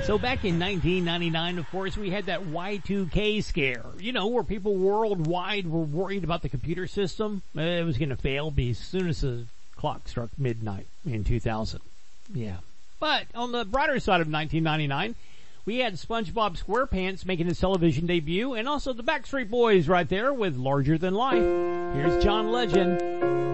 So back in 1999, of course, we had that Y2K scare, where people worldwide were worried about the computer system. It was going to fail as soon as the clock struck midnight in 2000. Yeah. But on the brighter side of 1999, we had SpongeBob SquarePants making his television debut, and also the Backstreet Boys right there with Larger Than Life. Here's John Legend.